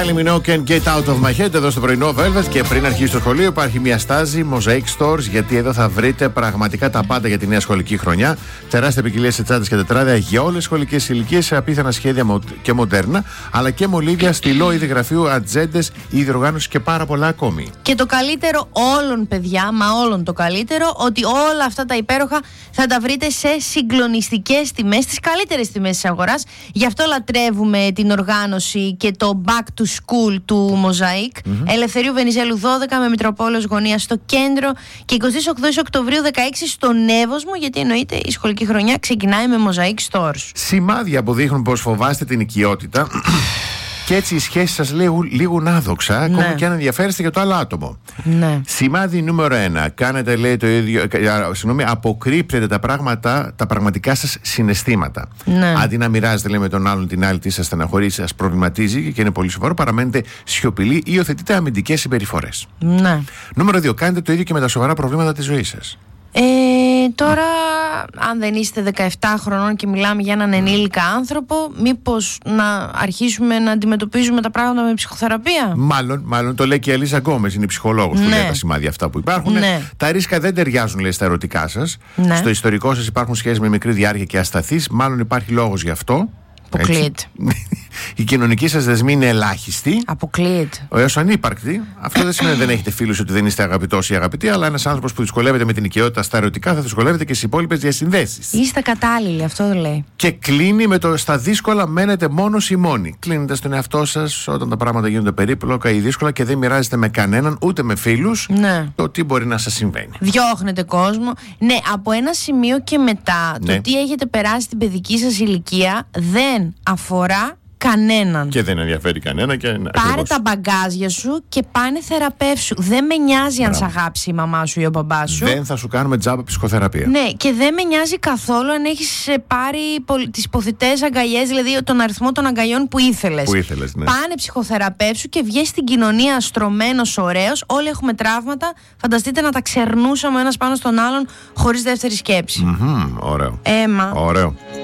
Kylie Minogue and Get Out of My Head εδώ στο πρωινό Velvet. Και πριν αρχίσει το σχολείο, υπάρχει μια στάζη Mosaic Stores, γιατί εδώ θα βρείτε πραγματικά τα πάντα για τη νέα σχολική χρονιά. Τεράστια ποικιλία σε τσάντες και τετράδια για όλες τις σχολικές ηλικίες, σε απίθανα σχέδια και μοντέρνα, αλλά και μολύβια, στυλό, είδη γραφείου, ατζέντες, είδη οργάνωση και πάρα πολλά ακόμη. Και το καλύτερο όλων, παιδιά, μα όλων το καλύτερο, ότι όλα αυτά τα υπέροχα θα τα βρείτε σε συγκλονιστικές τιμές, τις καλύτερες τιμές της αγοράς. Γι' αυτό λατρεύουμε την οργάνωση και το Back to School του Mosaic. Ελευθερίου Βενιζέλου 12 με Μητροπόλεως Γωνία στο κέντρο και 28 Οκτωβρίου 16 στον Εύωσμο, γιατί εννοείται η σχολική χρονιά ξεκινάει με Mosaic Stores. Σημάδια που δείχνουν πως φοβάστε την οικειότητα και έτσι οι σχέσεις σας λίγουν άδοξα, ακόμα και αν ενδιαφέρεστε για το άλλο άτομο. Ναι. Σημάδι νούμερο 1. Κάνετε, λέει, το ίδιο. Αποκρύπτετε τα πραγματικά σας συναισθήματα. Ναι. Αντί να μοιράζετε, λέει, με τον άλλον την άλλη τι σας στεναχωρεί, σας προβληματίζει και είναι πολύ σοβαρό, παραμένετε σιωπηλοί ή υιοθετείτε αμυντικές συμπεριφορές. Ναι. Νούμερο 2. Κάνετε το ίδιο και με τα σοβαρά προβλήματα της ζωής σας. Τώρα, αν δεν είστε 17 χρονών και μιλάμε για έναν ενήλικα άνθρωπο, μήπως να αρχίσουμε να αντιμετωπίζουμε τα πράγματα με ψυχοθεραπεία? Μάλλον το λέει και η Ελίζα Γκόμες, είναι η ψυχολόγος που λέει τα σημάδια αυτά που υπάρχουν. Ναι. Τα ρίσκα δεν ταιριάζουν, λέει, στα ερωτικά σας. Ναι. Στο ιστορικό σας υπάρχουν σχέσεις με μικρή διάρκεια και ασταθείς. Μάλλον υπάρχει λόγος γι' αυτό. Αποκλείεται. Η κοινωνική σας δεσμή είναι ελάχιστη. Αποκλείεται. Έως ανύπαρκτη. Αυτό δεν σημαίνει ότι δεν έχετε φίλους, ότι δεν είστε αγαπητός ή αγαπητή, αλλά ένας άνθρωπος που δυσκολεύεται με την οικειότητα στα ερωτικά θα δυσκολεύεται και στις υπόλοιπες διασυνδέσεις. Είστε κατάλληλοι, αυτό λέει. Και κλείνει με το στα δύσκολα μένετε μόνος ή μόνοι. Κλείνετε στον εαυτό σας όταν τα πράγματα γίνονται περίπλοκα ή δύσκολα και δεν μοιράζεστε με κανέναν, ούτε με φίλους, το τι μπορεί να σας συμβαίνει. Διώχνετε κόσμο. Ναι, από ένα σημείο και μετά, το τι έχετε περάσει στην παιδική σας ηλικία δεν αφορά κανέναν. Και δεν ενδιαφέρει κανένα. Πάρε τα μπαγκάζια σου και πάνε θεραπεύσου. Δεν με νοιάζει αν σ' αγάψει η μαμά σου ή ο μπαμπάς σου. Δεν θα σου κάνουμε τζάμπα ψυχοθεραπεία. Ναι, και δεν με νοιάζει καθόλου αν έχεις πάρει τις υποθητές αγκαλιές, δηλαδή τον αριθμό των αγκαλιών που ήθελες. Ναι. Πάνε ψυχοθεραπεύσου και βγες στην κοινωνία στρωμένος, ωραίος. Όλοι έχουμε τραύματα. Φανταστείτε να τα ξερνούσαμε ένας πάνω στον άλλον χωρίς δεύτερη σκέψη. Ωραίο. Έμα. Ωραίο.